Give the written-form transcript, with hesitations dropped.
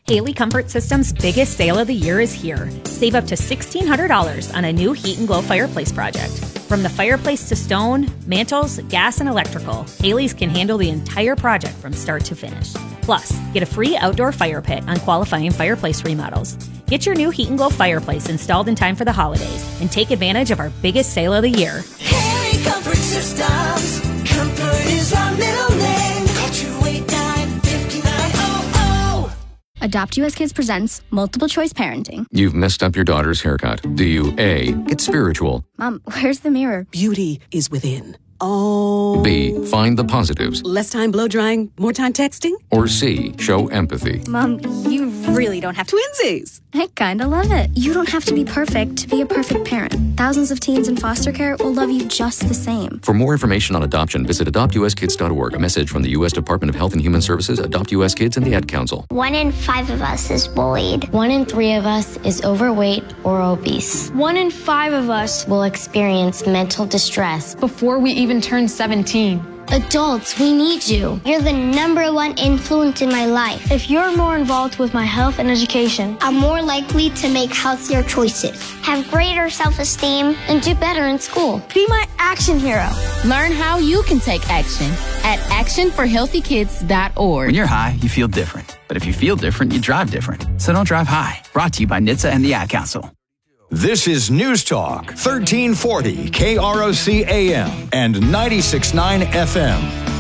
Haley Comfort Systems' biggest sale of the year is here. Save up to $1,600 on a new Heat and Glow fireplace project. From the fireplace to stone, mantles, gas, and electrical, Haley's can handle the entire project from start to finish. Plus, get a free outdoor fire pit on qualifying fireplace remodels. Get your new Heat and Glow fireplace installed in time for the holidays and take advantage of our biggest sale of the year. Haley Comfort Systems. Comfort is our middle name. Call 289-5900. Adopt US Kids presents Multiple Choice Parenting. You've messed up your daughter's haircut. Do you A, get spiritual? Mom, where's the mirror? Beauty is within. Oh. B, find the positives? Less time blow drying, more time texting? Or C, show empathy? Mom, you really don't have to. Twinsies! I kinda love it. You don't have to be perfect to be a perfect parent. Thousands of teens in foster care will love you just the same. For more information on adoption, visit adoptuskids.org. A message from the U.S. Department of Health and Human Services, Adopt U.S. Kids, and the Ad Council. 1 in 5 of us is bullied. 1 in 3 of us is overweight or obese. 1 in 5 of us will experience mental distress before we even turn 17. Adults, we need you. You're the #1 influence in my life. If you're more involved with my health and education, I'm more likely to make healthier choices, have greater self-esteem, and do better in school. Be my action hero. Learn how you can take action at actionforhealthykids.org. When you're high, you feel different. But if you feel different, you drive different. So don't drive high. Brought to you by NHTSA and the Ad Council. This is News Talk, 1340 KROC AM and 96.9 FM.